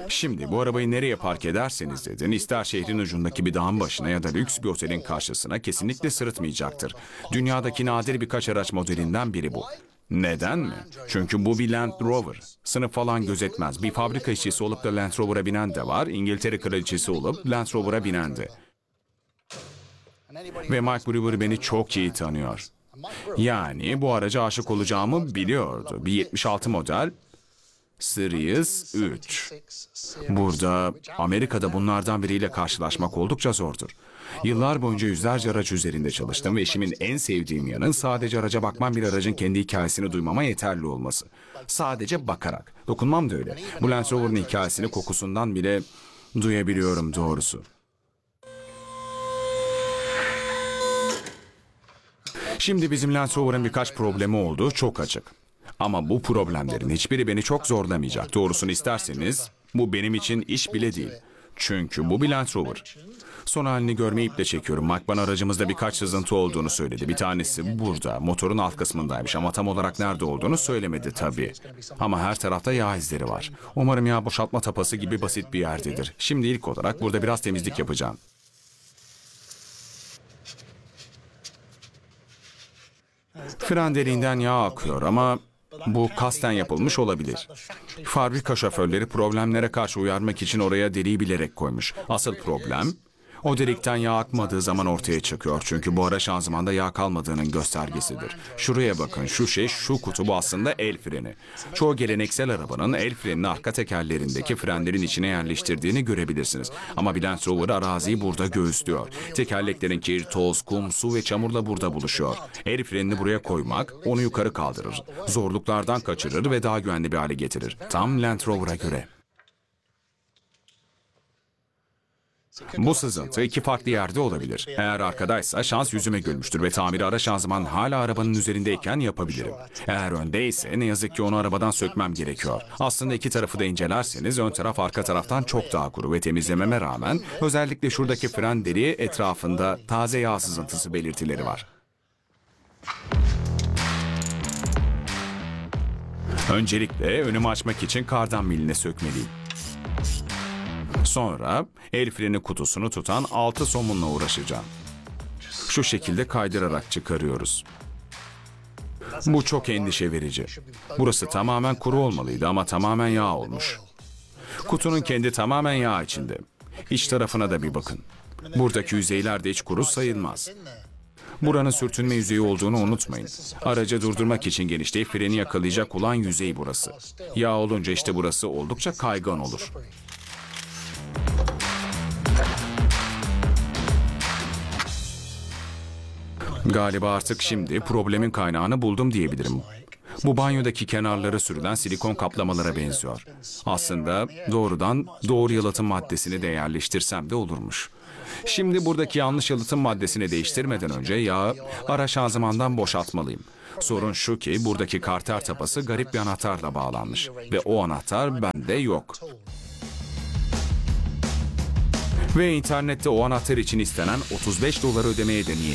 Şimdi bu arabayı nereye park ederseniz edin, ister şehrin ucundaki bir dağın başına ya da lüks bir otelin karşısına kesinlikle sırıtmayacaktır. Dünyadaki nadir birkaç araç modelinden biri bu. Neden mi? Çünkü bu bir Land Rover. Sınıf falan gözetmez. Bir fabrika işçisi olup da Land Rover'a binen de var, İngiltere kraliçesi olup Land Rover'a binen de. Ve Mike Brewer beni çok iyi tanıyor. Yani bu araca aşık olacağımı biliyordu. Bir 76 model Sirius 3. Burada, Amerika'da bunlardan biriyle karşılaşmak oldukça zordur. Yıllar boyunca yüzlerce araç üzerinde çalıştım ve eşimin en sevdiğim yanı sadece araca bakmam, bir aracın kendi hikayesini duymama yeterli olması. Sadece bakarak. Dokunmam da öyle. Bu Land Rover'ın hikayesini kokusundan bile duyabiliyorum doğrusu. Şimdi bizim Land Rover'ın birkaç problemi oldu, çok açık. Ama bu problemlerin hiçbiri beni çok zorlamayacak. Doğrusunu isterseniz bu benim için iş bile değil. Çünkü bu bir Land Rover. Son halini görmeyi iple çekiyorum. Mike bana aracımızda birkaç sızıntı olduğunu söyledi. Bir tanesi burada, motorun alt kısmındaymış ama tam olarak nerede olduğunu söylemedi tabii. Ama her tarafta yağ izleri var. Umarım yağ boşaltma tapası gibi basit bir yerdedir. Şimdi ilk olarak burada biraz temizlik yapacağım. Fren deliğinden yağ akıyor ama bu kasten yapılmış olabilir. Fabrika şoförleri problemlere karşı uyarmak için oraya deliği bilerek koymuş. Asıl problem o delikten yağ akmadığı zaman ortaya çıkıyor. Çünkü bu ara şanzımanda yağ kalmadığının göstergesidir. Şuraya bakın, şu kutu bu aslında el freni. Çoğu geleneksel arabanın el frenini arka tekerlerindeki frenlerin içine yerleştirdiğini görebilirsiniz. Ama bir Land Rover araziyi burada göğüslüyor. Tekerleklerin kir, toz, kum, su ve çamurla burada buluşuyor. El frenini buraya koymak onu yukarı kaldırır. Zorluklardan kaçırır ve daha güvenli bir hale getirir. Tam Land Rover'a göre. Bu sızıntı iki farklı yerde olabilir. Eğer arkadaysa şans yüzüme gülmüştür ve tamiri ara şanzıman hala arabanın üzerindeyken yapabilirim. Eğer öndeyse ne yazık ki onu arabadan sökmem gerekiyor. Aslında iki tarafı da incelerseniz ön taraf arka taraftan çok daha kuru ve temizlememe rağmen özellikle şuradaki fren deliği etrafında taze yağ sızıntısı belirtileri var. Öncelikle önümü açmak için kardan miline sökmeliyim. Sonra el freni kutusunu tutan 6 somunla uğraşacağım. Şu şekilde kaydırarak çıkarıyoruz. Bu çok endişe verici. Burası tamamen kuru olmalıydı ama tamamen yağ olmuş. Kutunun kendi tamamen yağ içinde. İç tarafına da bir bakın. Buradaki yüzeyler de hiç kuru sayılmaz. Buranın sürtünme yüzeyi olduğunu unutmayın. Aracı durdurmak için genişleyip freni yakalayacak olan yüzey burası. Yağ olunca işte burası oldukça kaygan olur. Galiba artık şimdi problemin kaynağını buldum diyebilirim. Bu banyodaki kenarlara sürülen silikon kaplamalara benziyor. Aslında doğrudan doğru yalıtım maddesini de yerleştirsem de olurmuş. Şimdi buradaki yanlış yalıtım maddesini değiştirmeden önce yağı ara şanzımandan boşaltmalıyım. Sorun şu ki buradaki karter tapası garip bir anahtarla bağlanmış ve o anahtar bende yok. Ve internette o anahtar için istenen $35 ödemeye de niyet